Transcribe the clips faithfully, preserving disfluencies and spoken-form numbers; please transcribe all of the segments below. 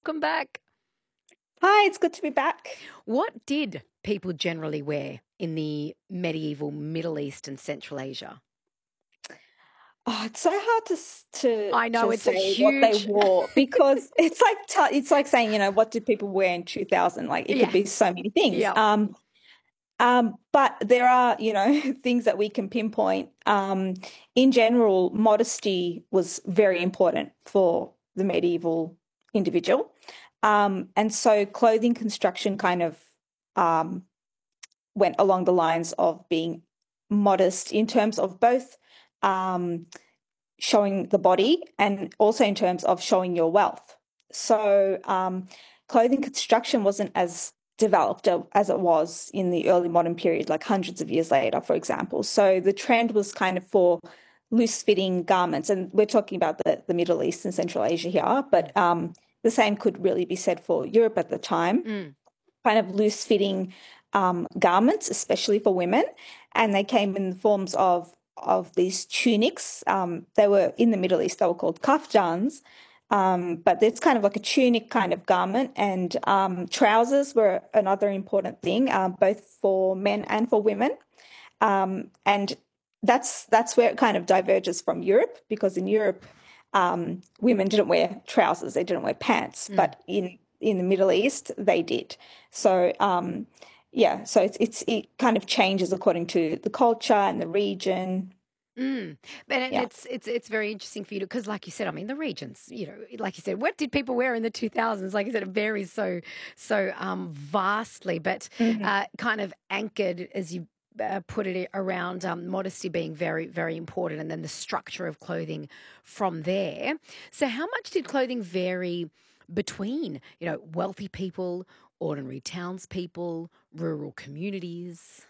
welcome back. Hi, it's good to be back. What did people generally wear in the medieval Middle East and Central Asia? Oh, it's so hard to s- to I know to it's a say what they huge, wore because it's like t- it's like saying, you know, what did people wear in two thousand? Like it could yeah, be so many things. yeah. Um, um, but there are, you know, things that we can pinpoint. Um, in general, modesty was very important for the medieval individual. Um, and so clothing construction kind of um, went along the lines of being modest in terms of both um, showing the body and also in terms of showing your wealth. So um, clothing construction wasn't as developed as it was in the early modern period, like hundreds of years later, for example. So the trend was kind of for loose fitting garments. And we're talking about the, the Middle East and Central Asia here, but um, the same could really be said for Europe at the time. Mm. Kind of loose fitting um, garments, especially for women. And they came in the forms of of these tunics. Um, they were in the Middle East, they were called kaftans. Um, but it's kind of like a tunic kind of garment, and um, trousers were another important thing, um, both for men and for women. Um, and that's that's where it kind of diverges from Europe, because in Europe, um, women didn't wear trousers, they didn't wear pants, Mm. but in in the Middle East, they did. So um, yeah, so it's it's it kind of changes according to the culture and the region. Mm. But and Yeah. it's it's it's very interesting for you because, like you said, I mean, the regions. You know, like you said, what did people wear in the two thousands? Like you said, it varies so so um, vastly, but Mhm. uh, kind of anchored as you. Uh, put it around um, modesty being very, very important, and then the structure of clothing from there. So, how much did clothing vary between, you know, wealthy people, ordinary townspeople, rural communities?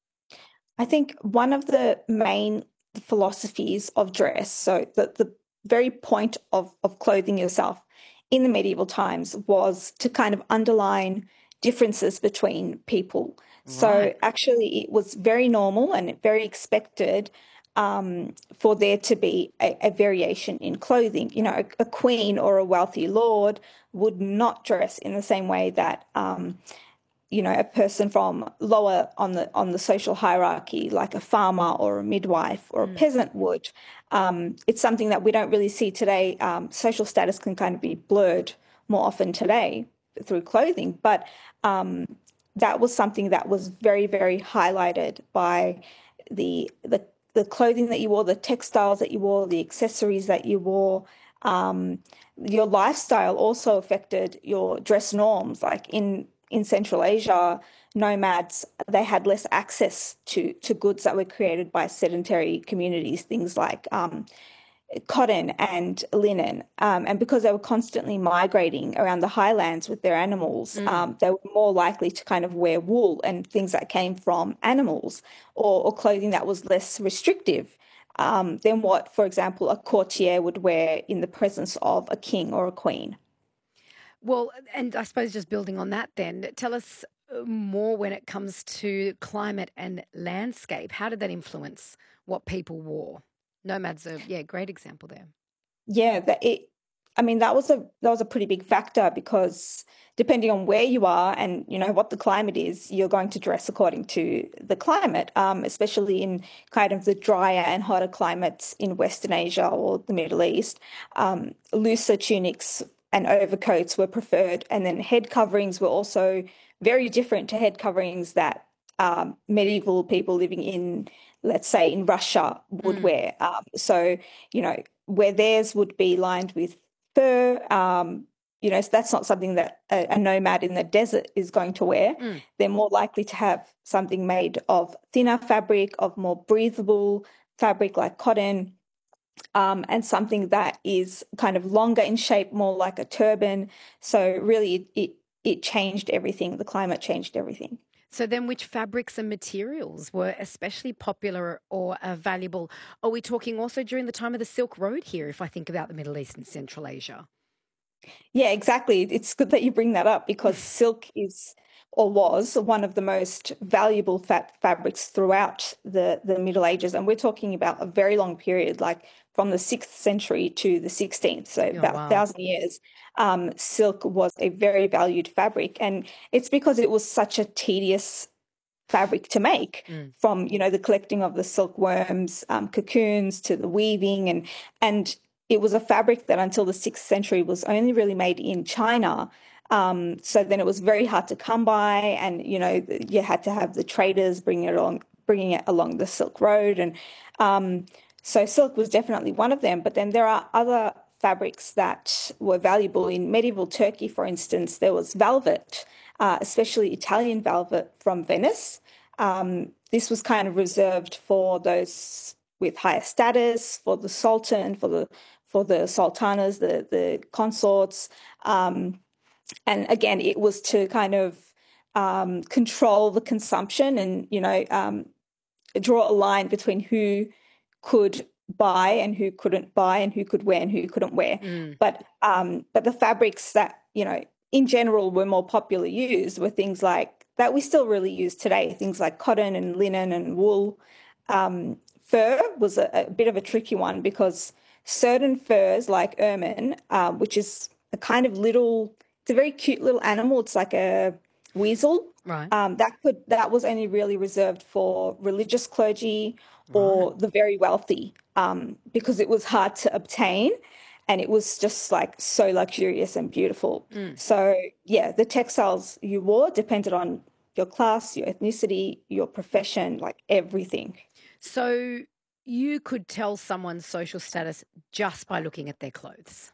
I think one of the main philosophies of dress, so the, the very point of, of clothing yourself in the medieval times, was to kind of underline differences between people. So Right. actually, it was very normal and very expected um, for there to be a, a variation in clothing. You know, a, a queen or a wealthy lord would not dress in the same way that um, you know, a person from lower on the on the social hierarchy, like a farmer or a midwife or a Mm. peasant would. Um, it's something that we don't really see today. Um, social status can kind of be blurred more often today through clothing, but um, that was something that was very, very highlighted by the the the clothing that you wore, the textiles that you wore, the accessories that you wore. Um, your lifestyle also affected your dress norms. Like in in Central Asia, nomads, they had less access to to goods that were created by sedentary communities, things like um, cotton and linen. Um, and because they were constantly migrating around the highlands with their animals, Mm. um, they were more likely to kind of wear wool and things that came from animals, or, or clothing that was less restrictive um, than what, for example, a courtier would wear in the presence of a king or a queen. Well, and I suppose just building on that, then tell us uh, more when it comes to climate and landscape. How did that influence what people wore? Nomads are, yeah, great example there. Yeah, that it. I mean, that was a that was a pretty big factor because depending on where you are and you know what the climate is, you're going to dress according to the climate. Um, especially in kind of the drier and hotter climates in Western Asia or the Middle East, um, looser tunics and overcoats were preferred, and then head coverings were also very different to head coverings that um, medieval people living in, let's say, in Russia would Mm. wear. Um, so you know where theirs would be lined with fur. Um, you know, so that's not something that a, a nomad in the desert is going to wear. Mm. They're more likely to have something made of thinner fabric, of more breathable fabric like cotton, um, and something that is kind of longer in shape, more like a turban. So really, it it changed everything. The climate changed everything. So then, which fabrics and materials were especially popular or uh, valuable? Are we talking also during the time of the Silk Road here, if I think about the Middle East and Central Asia? Yeah, exactly. It's good that you bring that up because silk is or was one of the most valuable fat fabrics throughout the, the Middle Ages. And we're talking about a very long period, like from the sixth century to the sixteenth, so Oh, about a wow. thousand years. um, silk was a very valued fabric. And it's because it was such a tedious fabric to make, Mm. from, you know, the collecting of the silkworms, um, cocoons, to the weaving. And, and it was a fabric that until the sixth century was only really made in China. Um, so then it was very hard to come by, and, you know, you had to have the traders bring it along, bringing it along the Silk Road. And um, so silk was definitely one of them. But then there are other fabrics that were valuable. In medieval Turkey, for instance, there was velvet, uh, especially Italian velvet from Venice. Um, this was kind of reserved for those with higher status, for the sultan, for the for the sultanas, the the consorts. Um, and again, it was to kind of um, control the consumption, and, you know, um, draw a line between who could buy and who couldn't buy, and who could wear and who couldn't wear. Mm. But um, but the fabrics that, you know, in general were more popular used were things like that we still really use today, things like cotton and linen and wool. Um, fur was a, a bit of a tricky one, because certain furs like ermine, um, which is a kind of little, it's a very cute little animal. It's like a weasel. Right. Um, that could that was only really reserved for religious clergy or Right. the very wealthy, um, because it was hard to obtain, and it was just like so luxurious and beautiful. Mm. So yeah, the textiles you wore depended on your class, your ethnicity, your profession, like everything. So you could tell someone's social status just by looking at their clothes.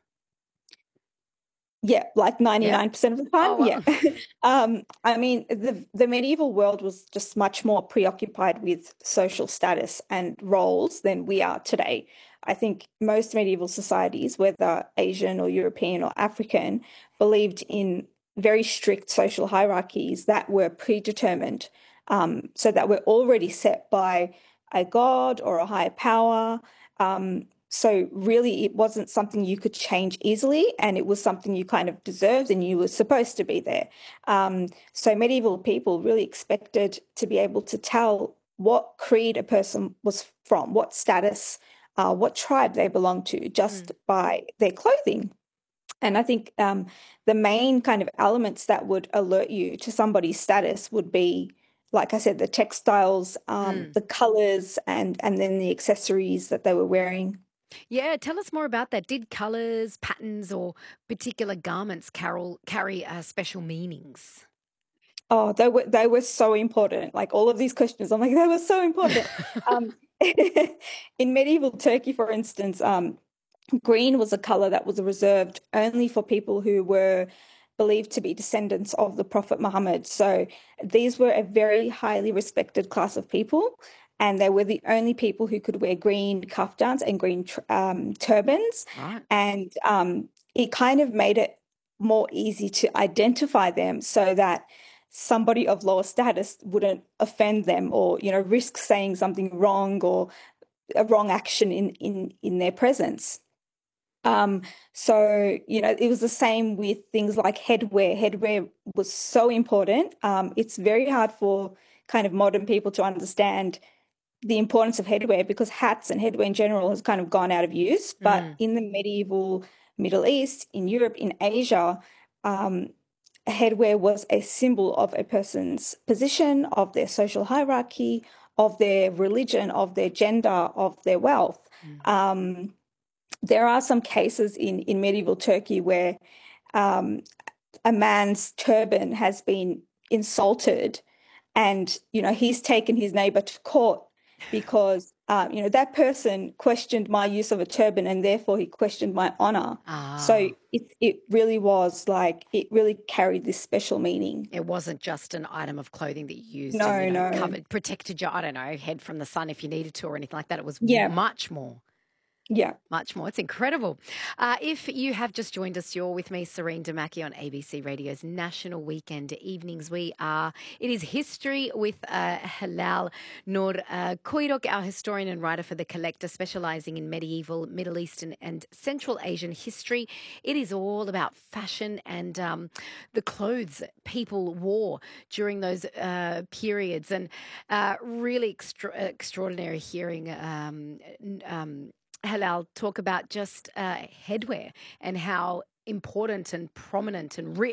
Yeah, like Yeah. ninety-nine percent of the time. Oh, wow. Yeah. um, I mean, the the medieval world was just much more preoccupied with social status and roles than we are today. I think most medieval societies, whether Asian or European or African, believed in very strict social hierarchies that were predetermined, um, so that were already set by a god or a higher power. Um, so really, it wasn't something you could change easily, and it was something you kind of deserved, and you were supposed to be there. Um, so medieval people really expected to be able to tell what creed a person was from, what status, uh, what tribe they belonged to, just Mm. by their clothing. And I think um, the main kind of elements that would alert you to somebody's status would be, like I said, the textiles, um, Mm. the colors, and and then the accessories that they were wearing. Yeah, tell us more about that. Did colours, patterns, or particular garments carol, carry uh, special meanings? Oh, they were they were so important. Like all of these questions, I'm like, they were so important. Um, in medieval Turkey, for instance, um, green was a color that was reserved only for people who were believed to be descendants of the Prophet Muhammad. So these were a very highly respected class of people, and they were the only people who could wear green kaftans and green tr- um, turbans. Right. And um, it kind of made it more easy to identify them, so that somebody of lower status wouldn't offend them, or, you know, risk saying something wrong, or a wrong action in in in their presence. Um, so, you know, it was the same with things like headwear. Headwear was so important. Um, it's very hard for kind of modern people to understand the importance of headwear, because hats and headwear in general has kind of gone out of use. But Mm. in the medieval Middle East, in Europe, in Asia, um, headwear was a symbol of a person's position, of their social hierarchy, of their religion, of their gender, of their wealth. Mm. Um, there are some cases in, in medieval Turkey where um, a man's turban has been insulted, and, you know, he's taken his neighbor to court because, um, you know, that person questioned my use of a turban, and therefore he questioned my honor. So Ah, it, it really was like, it really carried this special meaning. it wasn't just an item of clothing that you used and, you No, know, no. covered, protected your, I don't know, head from the sun if you needed to or anything like that. It was Yeah, much more. yeah. Much more. It's incredible. Uh, if you have just joined us, you're with me, Serene Damaki, on A B C Radio's National Weekend Evenings. We are, it is History with uh, Halal Nur uh, Koirok, our historian and writer for The Collector, specialising in medieval, Middle Eastern and Central Asian history. It is all about fashion and um, the clothes people wore during those uh, periods, and uh, really extra- extraordinary hearing um, um, Halal talk about just uh, headwear and how important and prominent and rich